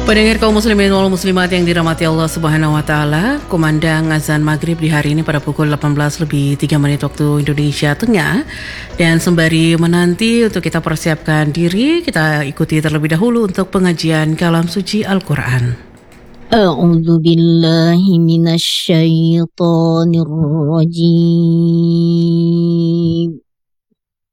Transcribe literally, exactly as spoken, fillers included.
Pendengar kaum muslimin wal muslimat yang dirahmati Allah Subhanahu wa taala, kumandang azan maghrib di hari ini pada pukul delapan belas lebih tiga menit waktu Indonesia Tengah. Dan sembari menanti untuk kita persiapkan diri, kita ikuti terlebih dahulu untuk pengajian kalam suci Al-Qur'an. A'udzu billahi minasy syaithanir rajim.